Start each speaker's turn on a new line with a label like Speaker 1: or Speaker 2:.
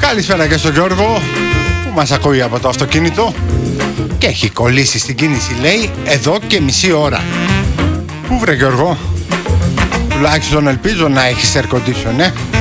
Speaker 1: Καλησπέρα και στον Γιώργο που μας ακούει από το αυτοκίνητο και έχει κολλήσει στην κίνηση, λέει, εδώ και μισή ώρα. Πού βρε Γιώργο? Τουλάχιστον ελπίζω να έχεις air condition,